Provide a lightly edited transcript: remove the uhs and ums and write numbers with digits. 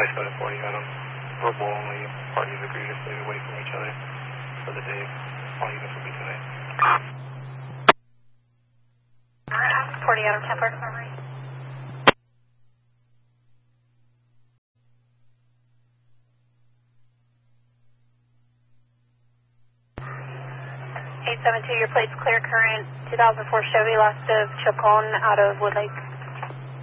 Everybody's got a 40 on them. Verbal only. Parties agree to stay away from each other for the day. All units will be tonight. 40 Adam 10 Park Summary. Your plate's clear current, 2004 Chevy, last of Chacon out of Wood Lake.